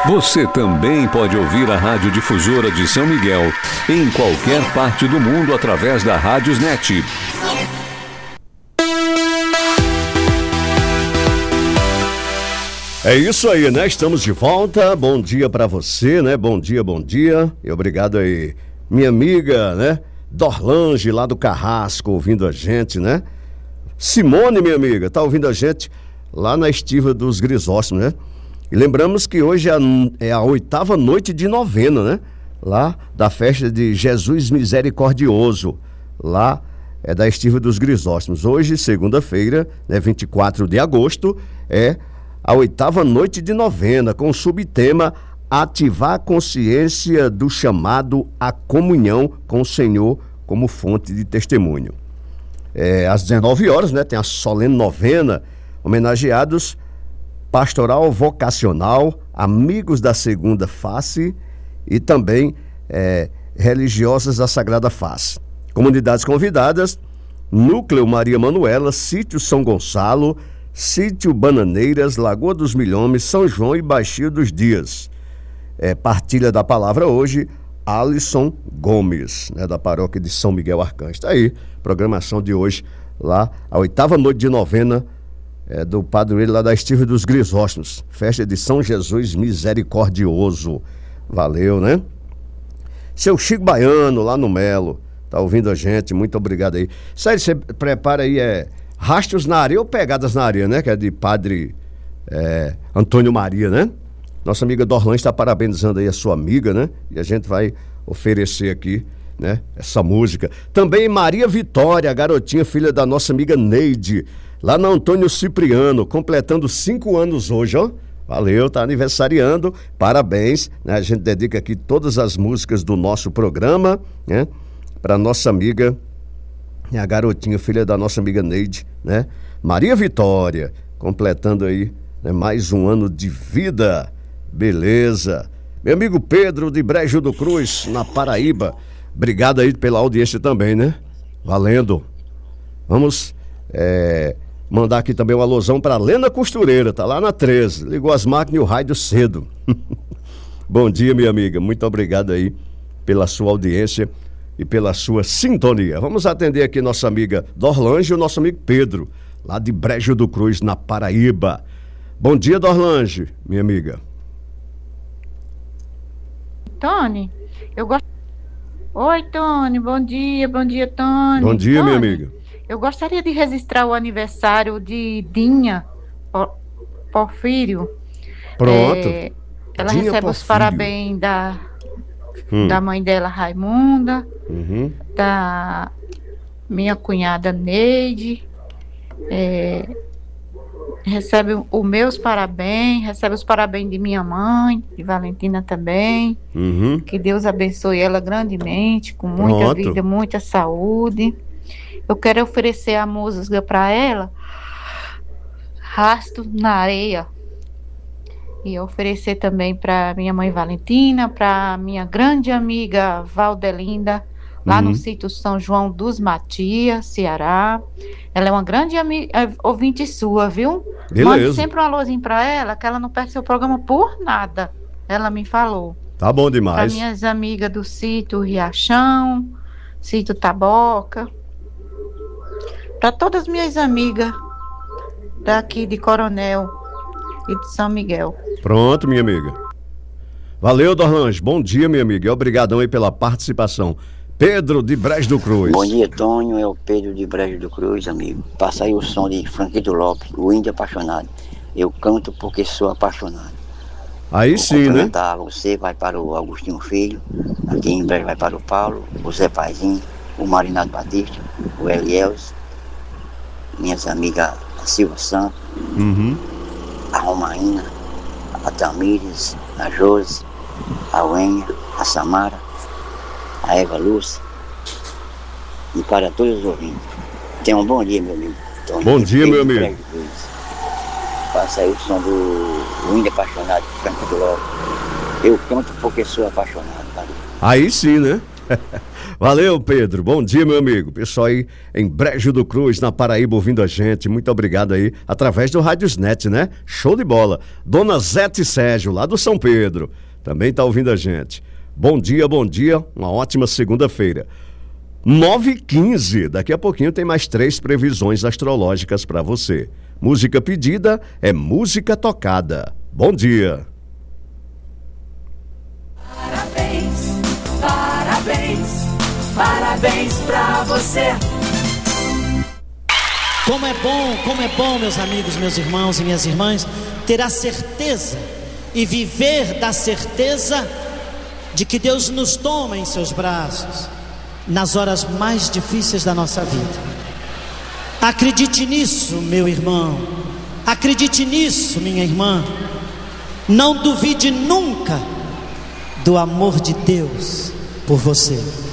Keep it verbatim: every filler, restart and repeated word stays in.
Você também pode ouvir a Rádio Difusora de São Miguel em qualquer parte do mundo através da Rádiosnet. É isso aí, né? Estamos de volta. Bom dia pra você, né? Bom dia, bom dia. E obrigado aí, minha amiga, né? Dorlange, lá do Carrasco, ouvindo a gente, né? Simone, minha amiga, tá ouvindo a gente lá na Estiva dos Grisóstomos, né? E lembramos que hoje é a, é a oitava noite de novena, né? Lá da festa de Jesus Misericordioso, lá é da Estiva dos Grisóstomos. Hoje, segunda-feira, né, vinte e quatro de agosto, é a oitava noite de novena, com o subtema Ativar a consciência do chamado à comunhão com o Senhor como fonte de testemunho. É, às dezenove horas, né, tem a solene novena, homenageados Pastoral Vocacional, Amigos da Segunda Face e também é, Religiosas da Sagrada Face. Comunidades convidadas: Núcleo Maria Manuela, Sítio São Gonçalo, Sítio Bananeiras, Lagoa dos Milhomes, São João e Baixio dos Dias. É, partilha da palavra hoje, Alisson Gomes, né, da paróquia de São Miguel Arcanjo. Está aí, programação de hoje, lá, a oitava noite de novena, é, do padroeiro lá da Estiva dos Grisóstomos, festa de São Jesus Misericordioso. Valeu, né? Seu Chico Baiano, lá no Melo, tá ouvindo a gente, muito obrigado aí. Sério, você prepara aí, é Rastros na Areia ou Pegadas na Areia, né? Que é de padre é, Antônio Maria, né? Nossa amiga Dorlan está parabenizando aí a sua amiga, né? E a gente vai oferecer aqui, né, essa música. Também Maria Vitória, a garotinha, filha da nossa amiga Neide, lá na Antônio Cipriano, completando cinco anos hoje, ó. Valeu, tá aniversariando, parabéns, né? A gente dedica aqui todas as músicas do nosso programa, né, para nossa amiga, a garotinha, filha da nossa amiga Neide, né? Maria Vitória, completando aí, né, mais um ano de vida. Beleza. Meu amigo Pedro de Brejo do Cruz, na Paraíba, obrigado aí pela audiência também, né? Valendo. Vamos é, mandar aqui também uma alusão para Lena Costureira, tá lá na treze, ligou as máquinas e o raio cedo. Bom dia, minha amiga, muito obrigado aí pela sua audiência e pela sua sintonia. Vamos atender aqui nossa amiga Dorlange e o nosso amigo Pedro, lá de Brejo do Cruz, na Paraíba. Bom dia, Dorlange, minha amiga. Tony, eu gosto. Oi, Tony, bom dia, bom dia, Tony. Bom dia, Tony, minha amiga. Eu gostaria de registrar o aniversário de Dinha Porfírio. Pronto. É, ela Dinha recebe Porfírio. os parabéns da, hum. da mãe dela, Raimunda, uhum. da minha cunhada Neide. É, recebe os meus parabéns, recebe os parabéns de minha mãe, de Valentina também. Uhum. Que Deus abençoe ela grandemente, com muita Pronto. vida, muita saúde. Eu quero oferecer a música para ela, Rastro na Areia. E oferecer também para minha mãe Valentina, para minha grande amiga Valdelinda, lá uhum. no sítio São João dos Matias, Ceará. Ela é uma grande amiga, ouvinte sua, viu? Beleza. Mande sempre um alôzinho para ela, que ela não perde seu programa por nada. Ela me falou. Tá bom demais. Para minhas amigas do sítio Riachão, sítio Taboca. Para todas as minhas amigas daqui de Coronel e de São Miguel. Pronto, minha amiga. Valeu, Dorlange. Bom dia, minha amiga. Obrigadão aí pela participação. Pedro de Brejo do Cruz. Bom dia, Tonho. É o Pedro de Brejo do Cruz, amigo. Passa aí o som de Franquito Lopes, o Índio Apaixonado. Eu canto porque sou apaixonado. Aí Vou sim, né? Você vai para o Agostinho Filho, aqui em breve vai para o Paulo, o Zé Paizinho, o Marinado Batista, o Eliels, minhas amigas a Silva Santos, uhum. a Romaína, a Tamires, a Josi, a Uenha, a Samara, a Eva Lúcia, e para todos os ouvintes. Tenha um bom dia, meu amigo. Então, bom dia, meu amigo. Passa aí o som do Índio Apaixonado, Franco do Lopes. Eu canto porque sou apaixonado. Valeu. Aí sim, né? Valeu, Pedro. Bom dia, meu amigo. Pessoal aí em Brejo do Cruz, na Paraíba, ouvindo a gente. Muito obrigado aí, através do Radiosnet, né? Show de bola. Dona Zete Sérgio, lá do São Pedro, também tá ouvindo a gente. Bom dia, bom dia. Uma ótima segunda-feira. nove e quinze. Daqui a pouquinho tem mais três previsões astrológicas para você. Música pedida é música tocada. Bom dia. Parabéns, parabéns, parabéns pra você. Como é bom, como é bom, meus amigos, meus irmãos e minhas irmãs, ter a certeza e viver da certeza de que Deus nos toma em seus braços nas horas mais difíceis da nossa vida. Acredite nisso, meu irmão. Acredite nisso, minha irmã. Não duvide nunca do amor de Deus por você.